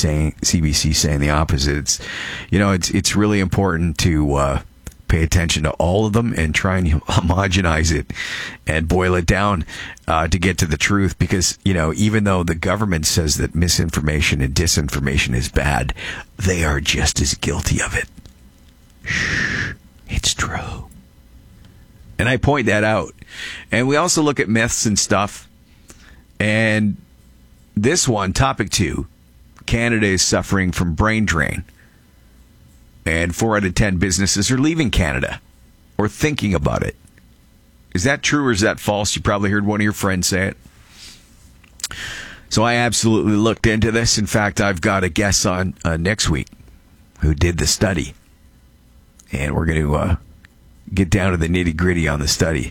CBC saying the opposite. It's really important to pay attention to all of them and try and homogenize it and boil it down to get to the truth. Because, even though the government says that misinformation and disinformation is bad, they are just as guilty of it. Shh, it's true. And I point that out. And we also look at myths and stuff. And this one, topic 2, Canada is suffering from brain drain. And 4 out of 10 businesses are leaving Canada or thinking about it. Is that true or is that false? You probably heard one of your friends say it. So I absolutely looked into this. In fact, I've got a guest on next week who did the study. And we're going to get down to the nitty-gritty on the study.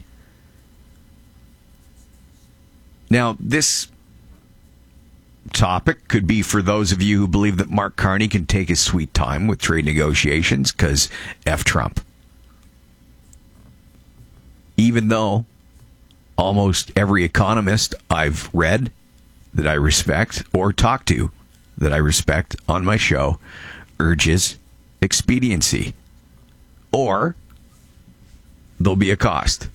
Now, this topic could be for those of you who believe that Mark Carney can take his sweet time with trade negotiations because F Trump. Even though almost every economist I've read that I respect or talk to that I respect on my show urges expediency, or there'll be a cost.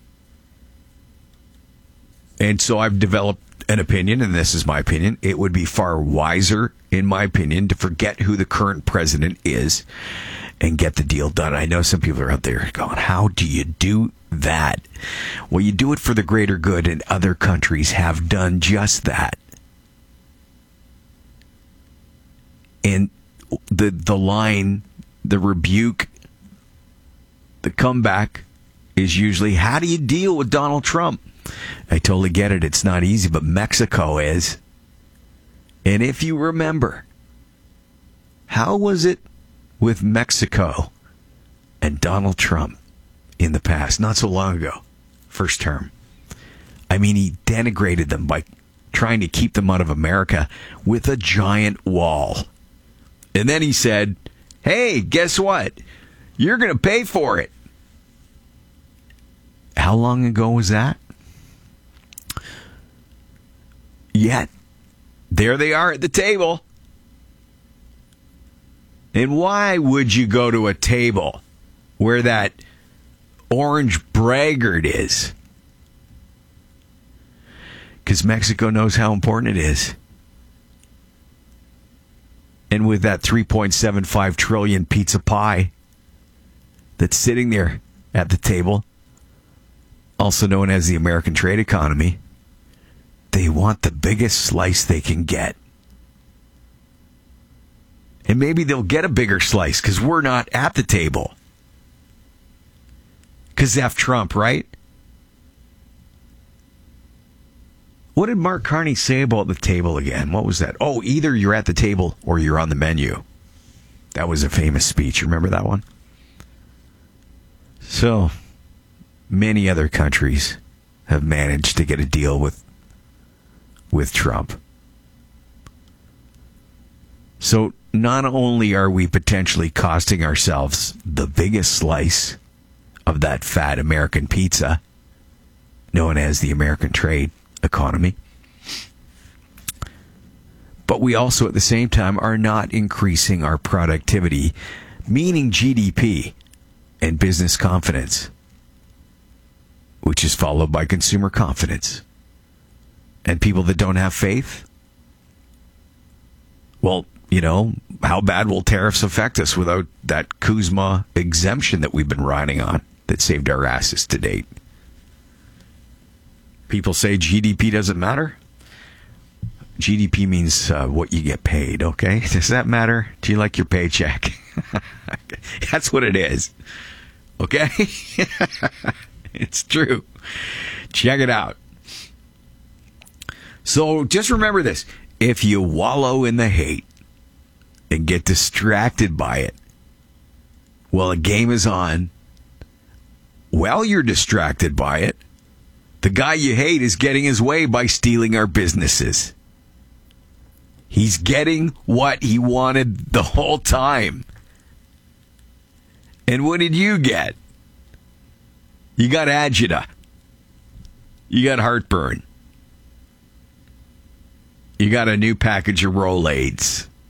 And so I've developed an opinion, and this is my opinion. It would be far wiser, in my opinion, to forget who the current president is and get the deal done. I know some people are out there going, how do you do that? Well, you do it for the greater good, and other countries have done just that. And the line, the rebuke, the comeback is usually, how do you deal with Donald Trump? I totally get it. It's not easy, but Mexico is. And if you remember, how was it with Mexico and Donald Trump in the past? Not so long ago, first term. I mean, he denigrated them by trying to keep them out of America with a giant wall. And then he said, hey, guess what? You're going to pay for it. How long ago was that? Yet, there they are at the table. And why would you go to a table where that orange braggart is? Because Mexico knows how important it is. And with that 3.75 trillion pizza pie that's sitting there at the table, also known as the American trade economy, they want the biggest slice they can get. And maybe they'll get a bigger slice because we're not at the table. Because F Trump, right? What did Mark Carney say about the table again? What was that? Oh, either you're at the table or you're on the menu. That was a famous speech. Remember that one? So, many other countries have managed to get a deal with Trump. So not only are we potentially costing ourselves the biggest slice of that fat American pizza, known as the American trade economy, but we also at the same time are not increasing our productivity, meaning GDP and business confidence, which is followed by consumer confidence. And people that don't have faith, well, how bad will tariffs affect us without that Kuzma exemption that we've been riding on that saved our asses to date? People say GDP doesn't matter. GDP means what you get paid, okay? Does that matter? Do you like your paycheck? That's what it is, okay? It's true. Check it out. So just remember this. If you wallow in the hate and get distracted by it while a game is on, while you're distracted by it, the guy you hate is getting his way by stealing our businesses. He's getting what he wanted the whole time. And what did you get? You got agita. You got heartburn. You got a new package of Rolaids.